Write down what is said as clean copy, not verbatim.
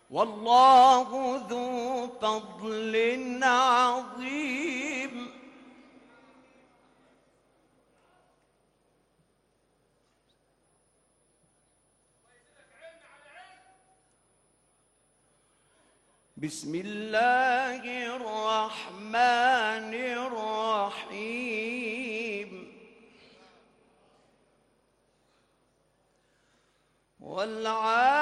والله ذو فضل عظيم. بسم الله الرحمن الرحيم. والعاديات